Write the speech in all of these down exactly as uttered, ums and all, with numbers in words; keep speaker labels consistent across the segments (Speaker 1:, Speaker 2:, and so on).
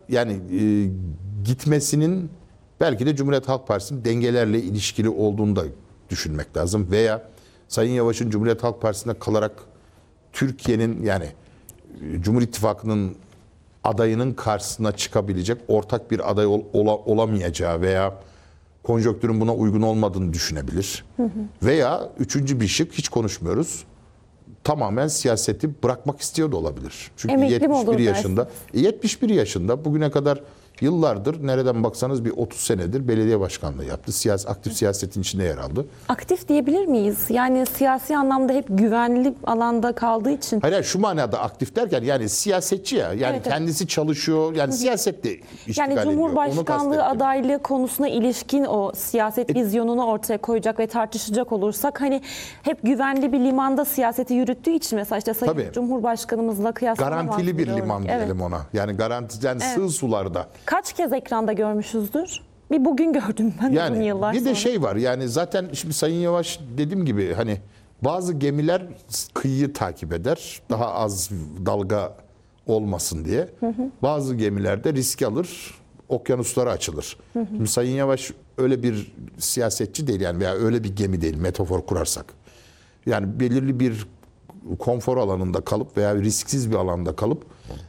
Speaker 1: yani e, gitmesinin belki de Cumhuriyet Halk Partisi'nin dengelerle ilişkili olduğunu da düşünmek lazım. Veya Sayın Yavaş'ın Cumhuriyet Halk Partisi'nde kalarak Türkiye'nin yani Cumhur İttifakı'nın adayının karşısına çıkabilecek ortak bir aday ol, ola, olamayacağı veya konjonktürün buna uygun olmadığını düşünebilir. Hı hı. Veya üçüncü bir şık, hiç konuşmuyoruz, tamamen siyaseti bırakmak istiyor da olabilir. Çünkü
Speaker 2: Emekli
Speaker 1: yetmiş bir yaşında,
Speaker 2: dersin?
Speaker 1: yetmiş bir yaşında bugüne kadar yıllardır, nereden baksanız bir otuz senedir belediye başkanlığı yaptı. Siyasi, aktif siyasetin içinde yer aldı.
Speaker 2: Aktif diyebilir miyiz? Yani siyasi anlamda hep güvenli alanda kaldığı için.
Speaker 1: Hayır, şu manada aktif derken yani siyasetçi ya. Yani
Speaker 2: Evet,
Speaker 1: kendisi evet. çalışıyor. Yani siyasetle iştigal
Speaker 2: Yani
Speaker 1: ediyor.
Speaker 2: Cumhurbaşkanlığı adaylığı konusuna ilişkin o siyaset e, vizyonunu ortaya koyacak ve tartışacak olursak hani hep güvenli bir limanda siyaseti yürüttüğü için mesela işte Sayın
Speaker 1: Tabii.
Speaker 2: Cumhurbaşkanımızla kıyaslanamaz.
Speaker 1: Garantili bir
Speaker 2: diyorum.
Speaker 1: liman
Speaker 2: Evet.
Speaker 1: diyelim ona. Yani garantiden evet. sığ sularda.
Speaker 2: Kaç kez ekranda görmüşüzdür? Bir bugün gördüm ben
Speaker 1: yani,
Speaker 2: uzun yıllar
Speaker 1: bir
Speaker 2: sonra.
Speaker 1: de şey var yani zaten şimdi Sayın Yavaş dediğim gibi hani bazı gemiler kıyıyı takip eder. Daha az dalga olmasın diye. Hı hı. Bazı gemilerde risk alır. Okyanuslara açılır. Hı hı. Şimdi Sayın Yavaş öyle bir siyasetçi değil yani veya öyle bir gemi değil metafor kurarsak. Yani belirli bir konfor alanında kalıp veya risksiz bir alanda kalıp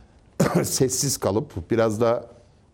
Speaker 1: sessiz kalıp biraz da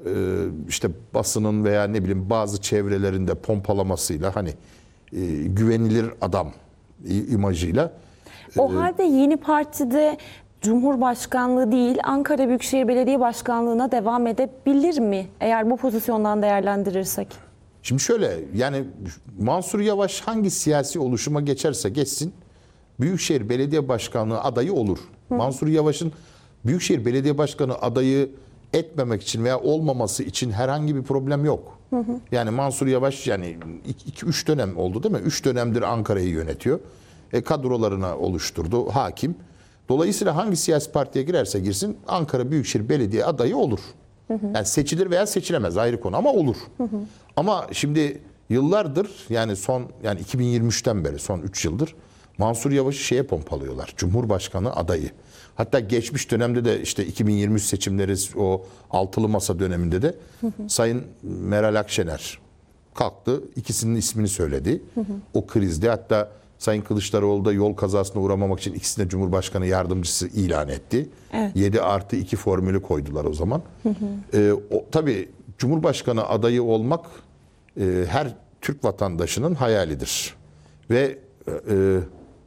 Speaker 1: işte basının veya ne bileyim bazı çevrelerinde pompalamasıyla hani güvenilir adam imajıyla.
Speaker 2: O halde yeni partide Cumhurbaşkanlığı değil Ankara Büyükşehir Belediye Başkanlığı'na devam edebilir mi? Eğer bu pozisyondan değerlendirirsek.
Speaker 1: Şimdi şöyle yani Mansur Yavaş hangi siyasi oluşuma geçerse geçsin Büyükşehir Belediye Başkanlığı adayı olur. Hı. Mansur Yavaş'ın Büyükşehir Belediye Başkanı adayı etmemek için veya olmaması için herhangi bir problem yok. Hı hı. Yani Mansur Yavaş yani iki üç dönem oldu değil mi? üç dönemdir Ankara'yı yönetiyor. E, kadrolarına oluşturdu, hakim. Dolayısıyla hangi siyasi partiye girerse girsin Ankara Büyükşehir Belediye adayı olur. Hı hı. Yani seçilir veya seçilemez ayrı konu ama olur. Hı hı. Ama şimdi yıllardır yani son yani iki bin yirmi üçten beri son üç yıldır Mansur Yavaş'ı şeye pompalıyorlar. Cumhurbaşkanı adayı. Hatta geçmiş dönemde de işte iki bin yirmi üç seçimleri o altılı masa döneminde de hı hı. Sayın Meral Akşener kalktı. İkisinin ismini söyledi. Hı hı. O krizde hatta Sayın Kılıçdaroğlu da yol kazasına uğramamak için ikisine Cumhurbaşkanı yardımcısı ilan etti. Evet. yedi artı iki formülü koydular o zaman. Hı hı. Ee, o, tabii Cumhurbaşkanı adayı olmak e, her Türk vatandaşının hayalidir. Ve e,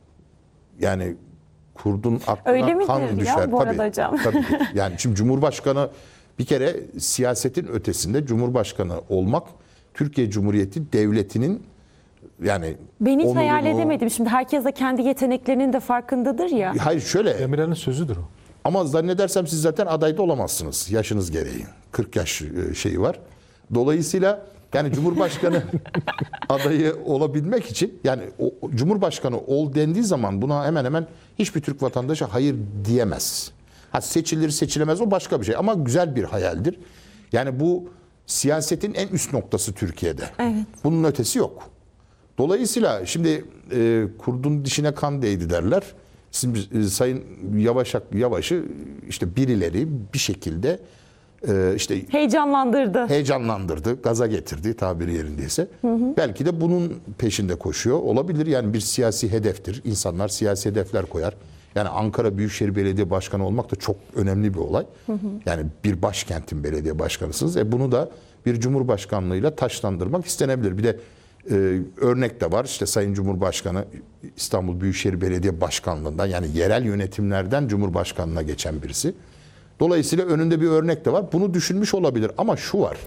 Speaker 1: yani kurdun aklına kan düşer.
Speaker 2: Ya, bu
Speaker 1: tabii,
Speaker 2: arada hocam.
Speaker 1: Tabii. Yani şimdi Cumhurbaşkanı bir kere siyasetin ötesinde Cumhurbaşkanı olmak Türkiye Cumhuriyeti Devleti'nin yani
Speaker 2: ben hiç
Speaker 1: onurunu,
Speaker 2: hayal edemedim. Şimdi herkes de kendi yeteneklerinin de farkındadır ya.
Speaker 1: Hayır şöyle.
Speaker 3: Demirel'in sözüdür o.
Speaker 1: Ama zannedersem siz zaten adayda olamazsınız yaşınız gereği. kırk yaş şeyi var. Dolayısıyla yani Cumhurbaşkanı adayı olabilmek için yani o, Cumhurbaşkanı ol dendiği zaman buna hemen hemen hiçbir Türk vatandaşı hayır diyemez. Ha, seçilir seçilemez o başka bir şey ama güzel bir hayaldir. Yani bu siyasetin en üst noktası Türkiye'de.
Speaker 2: Evet.
Speaker 1: Bunun ötesi yok. Dolayısıyla şimdi e, kurdun dişine kan değdi derler. Şimdi e, Sayın Yavaş, Yavaş'ı işte birileri bir şekilde e, işte
Speaker 2: heyecanlandırdı.
Speaker 1: Heyecanlandırdı, gaza getirdi tabiri yerindeyse. Hı hı. Belki de bunun peşinde koşuyor olabilir. Yani bir siyasi hedeftir. İnsanlar siyasi hedefler koyar. Yani Ankara Büyükşehir Belediye Başkanı olmak da çok önemli bir olay. Hı hı. Yani bir başkentin belediye başkanısınız. E bunu da bir cumhurbaşkanlığıyla taçlandırmak istenebilir. Bir de e, örnek de var. İşte Sayın Cumhurbaşkanı İstanbul Büyükşehir Belediye Başkanlığından yani yerel yönetimlerden Cumhurbaşkanlığına geçen birisi. Dolayısıyla önünde bir örnek de var. Bunu düşünmüş olabilir ama şu var.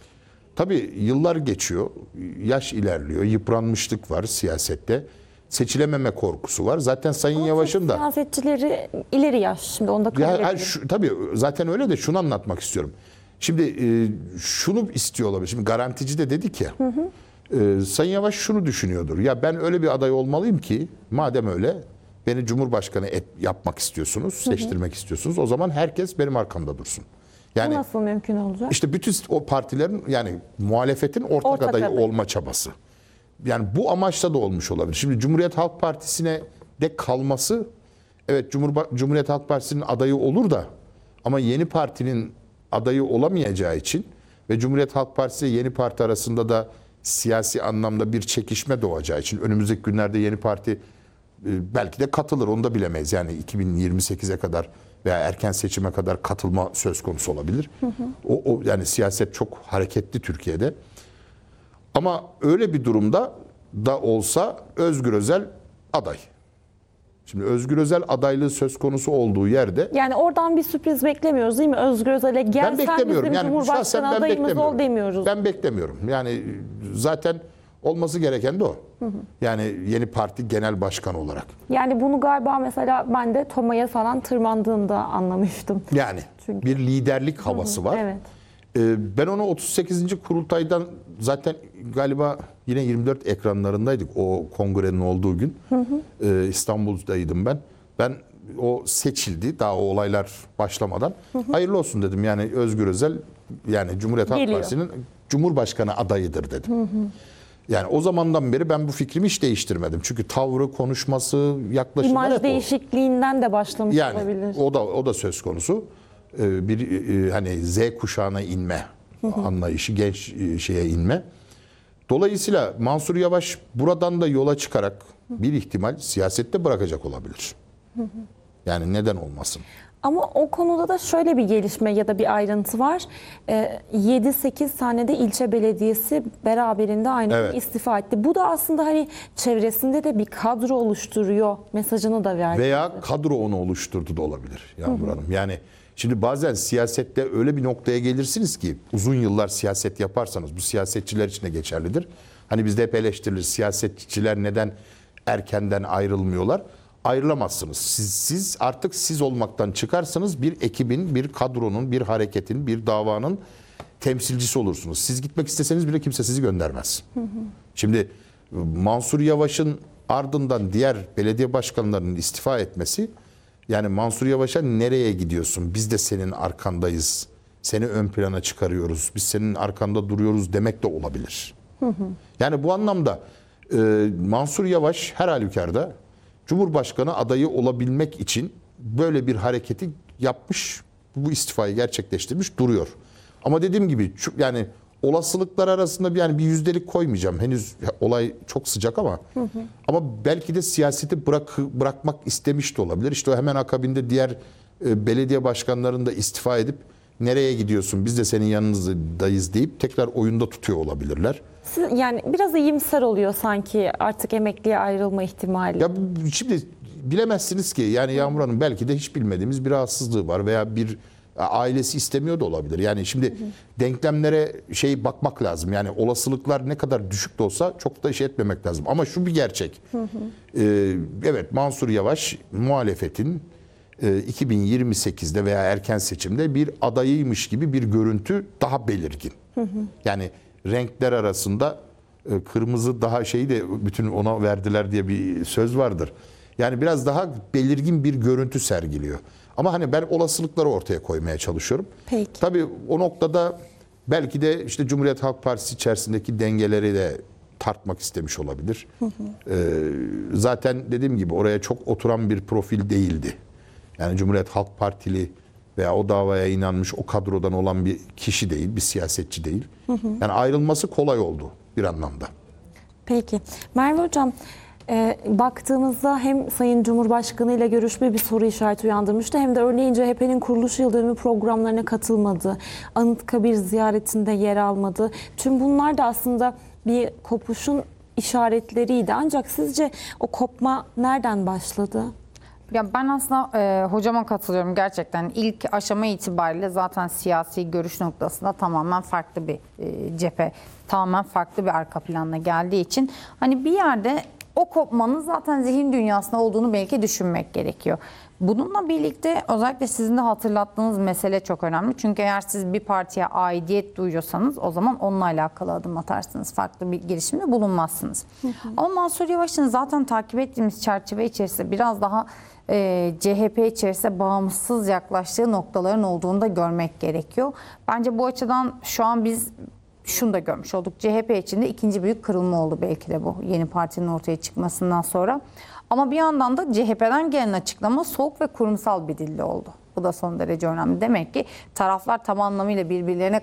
Speaker 1: Tabii yıllar geçiyor, yaş ilerliyor, yıpranmışlık var siyasette. Seçilememe korkusu var. Zaten Sayın ama Yavaş'ın da...
Speaker 2: Siyasetçileri ileri yaş şimdi onu da kabul
Speaker 1: ya,
Speaker 2: edelim.
Speaker 1: Şu, tabii zaten öyle de şunu anlatmak istiyorum. Şimdi e, şunu istiyor olabilir. Şimdi garantici de dedik ya. Hı hı. E, Sayın Yavaş şunu düşünüyordur. Ya ben öyle bir aday olmalıyım ki madem öyle beni Cumhurbaşkanı et, yapmak istiyorsunuz, seçtirmek hı hı. istiyorsunuz. O zaman herkes benim arkamda dursun. Yani,
Speaker 2: bu nasıl mümkün olacak?
Speaker 1: İşte bütün o partilerin yani muhalefetin ortak, ortak adayı aday. olma çabası. Yani bu amaçla da olmuş olabilir. Şimdi Cumhuriyet Halk Partisi'ne de kalması evet Cumhurba Cumhuriyet Halk Partisi'nin adayı olur da ama yeni partinin adayı olamayacağı için ve Cumhuriyet Halk Partisi ile Yeni Parti arasında da siyasi anlamda bir çekişme doğacağı için önümüzdeki günlerde Yeni Parti e, belki de katılır, onu da bilemeyiz. Yani iki bin yirmi sekize kadar veya erken seçime kadar katılma söz konusu olabilir. Hı hı. O, o yani siyaset çok hareketli Türkiye'de. Ama öyle bir durumda da olsa Özgür Özel aday. Şimdi Özgür Özel adaylığı söz konusu olduğu yerde...
Speaker 2: Yani oradan bir sürpriz beklemiyoruz değil mi? Özgür Özel'e gel sen bizim
Speaker 1: yani
Speaker 2: Cumhurbaşkanı adayımız ol demiyoruz.
Speaker 1: Ben beklemiyorum. Yani zaten olması gereken de o. Hı hı. Yani yeni parti genel başkanı olarak.
Speaker 2: Yani bunu galiba mesela ben de Toma'ya falan tırmandığında anlamıştım.
Speaker 1: Yani Çünkü... bir liderlik havası hı hı, var. Evet. Ee, ben onu otuz sekizinci kurultaydan zaten galiba yine yirmi dört ekranlarındaydık o kongrenin olduğu gün. Hı hı. Ee, İstanbul'daydım ben. Ben o seçildi daha o olaylar başlamadan. Hı hı. Hayırlı olsun dedim. Yani Özgür Özel yani Cumhuriyet Halk Partisi'nin Cumhurbaşkanı adayıdır dedim. Hı hı. Yani o zamandan beri ben bu fikrimi hiç değiştirmedim. Çünkü tavrı, konuşması, yaklaşımlar
Speaker 2: İmaj değişikliğinden o. de başlamış
Speaker 1: yani,
Speaker 2: olabilir.
Speaker 1: O da o da söz konusu. Ee, bir e, hani Z kuşağına inme hı hı. anlayışı, genç e, şeye inme. Dolayısıyla Mansur Yavaş buradan da yola çıkarak bir ihtimal siyasette bırakacak olabilir. Hı hı. Yani neden olmasın?
Speaker 2: Ama o konuda da şöyle bir gelişme ya da bir ayrıntı var. E, yedi sekiz tane de ilçe belediyesi beraberinde aynı evet. istifa etti. Bu da aslında hani çevresinde de bir kadro oluşturuyor mesajını da verdi.
Speaker 1: Veya kadro onu oluşturdu da olabilir Yağmur Hanım. Yani şimdi bazen siyasette öyle bir noktaya gelirsiniz ki uzun yıllar siyaset yaparsanız bu siyasetçiler için de geçerlidir. Hani bizde hep eleştirilir siyasetçiler neden erkenden ayrılmıyorlar? Ayrılamazsınız. Siz, siz artık siz olmaktan çıkarsanız bir ekibin, bir kadronun, bir hareketin, bir davanın temsilcisi olursunuz. Siz gitmek isteseniz bile kimse sizi göndermez. Hı hı. Şimdi Mansur Yavaş'ın ardından diğer belediye başkanlarının istifa etmesi, yani Mansur Yavaş'a nereye gidiyorsun? Biz de senin arkandayız. Seni ön plana çıkarıyoruz. Biz senin arkanda duruyoruz demek de olabilir. Hı hı. Yani bu anlamda e, Mansur Yavaş her halükarda Cumhurbaşkanı adayı olabilmek için böyle bir hareketi yapmış, bu istifayı gerçekleştirmiş duruyor. Ama dediğim gibi yani olasılıklar arasında bir yani bir yüzdelik koymayacağım. Henüz olay çok sıcak ama hı hı. ama belki de siyaseti bırak bırakmak istemiş de olabilir. İşte o hemen akabinde diğer e, belediye başkanlarının da istifa edip nereye gidiyorsun? Biz de senin yanınızdayız deyip tekrar oyunda tutuyor olabilirler.
Speaker 2: Yani biraz iyimser oluyor sanki artık emekliye ayrılma ihtimali.
Speaker 1: Ya şimdi bilemezsiniz ki yani Yağmur Hanım belki de hiç bilmediğimiz bir rahatsızlığı var veya bir ailesi istemiyor da olabilir. Yani şimdi hı hı. denklemlere şey bakmak lazım. Yani olasılıklar ne kadar düşük de olsa çok da iş etmemek lazım. Ama şu bir gerçek. Hı hı. Ee, evet Mansur Yavaş muhalefetin e, iki bin yirmi sekizde veya erken seçimde bir adayıymış gibi bir görüntü daha belirgin. Hı hı. Yani renkler arasında e, kırmızı daha şeyi de bütün ona verdiler diye bir söz vardır. Yani biraz daha belirgin bir görüntü sergiliyor. Ama hani ben olasılıkları ortaya koymaya çalışıyorum.
Speaker 2: Peki.
Speaker 1: Tabii o noktada belki de işte Cumhuriyet Halk Partisi içerisindeki dengeleri de tartmak istemiş olabilir. Hı hı. Ee, zaten dediğim gibi oraya çok oturan bir profil değildi. Yani Cumhuriyet Halk Partili veya o davaya inanmış o kadrodan olan bir kişi değil, bir siyasetçi değil. Hı hı. Yani ayrılması kolay oldu bir anlamda.
Speaker 2: Peki. Merve Hocam, E, baktığımızda hem Sayın Cumhurbaşkanı ile görüşme bir soru işareti uyandırmıştı hem de örneğin C H P'nin kuruluş yıl dönümü programlarına katılmadı. Anıtkabir ziyaretinde yer almadı. Tüm bunlar da aslında bir kopuşun işaretleriydi. Ancak sizce o kopma nereden başladı?
Speaker 3: Ya ben aslında e, hocama katılıyorum gerçekten. İlk aşama itibariyle zaten siyasi görüş noktasında tamamen farklı bir e, cephe, tamamen farklı bir arka planla geldiği için hani bir yerde o kopmanın zaten zihin dünyasında olduğunu belki düşünmek gerekiyor. Bununla birlikte özellikle sizin de hatırlattığınız mesele çok önemli. Çünkü eğer siz bir partiye aidiyet duyuyorsanız o zaman onunla alakalı adım atarsınız. Farklı bir girişimde bulunmazsınız. Hı hı. Ama Mansur Yavaş'ın zaten takip ettiğimiz çerçeve içerisinde biraz daha e, C H P içerisinde bağımsız yaklaştığı noktaların olduğunu da görmek gerekiyor. Bence bu açıdan şu an biz şunu da görmüş olduk. C H P içinde ikinci büyük kırılma oldu belki de bu yeni partinin ortaya çıkmasından sonra. Ama bir yandan da C H P'den gelen açıklama soğuk ve kurumsal bir dille oldu. Bu da son derece önemli. Demek ki taraflar tam anlamıyla birbirlerine